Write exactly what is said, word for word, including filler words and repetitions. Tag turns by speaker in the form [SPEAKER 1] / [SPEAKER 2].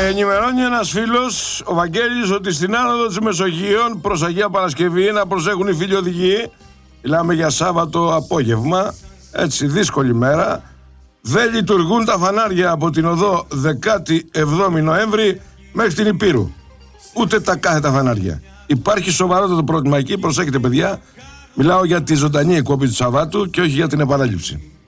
[SPEAKER 1] ενημερώνει ένας φίλος, ο Βαγγέλης, ότι στην άνοδο της Μεσογείων προς Αγία Παρασκευή, να προσέχουν οι φίλοι οδηγοί, μιλάμε για Σάββατο απόγευμα, έτσι δύσκολη μέρα, δεν λειτουργούν τα φανάρια από την οδό δεκάτη εβδόμη Νοέμβρη μέχρι την Υπήρου. Ούτε τα κάθετα φανάρια. Υπάρχει σοβαρότατο πρόβλημα εκεί, προσέχετε παιδιά. Μιλάω για τη ζωντανή εκπομπή του Σαββάτου και όχι για την επανάληψη.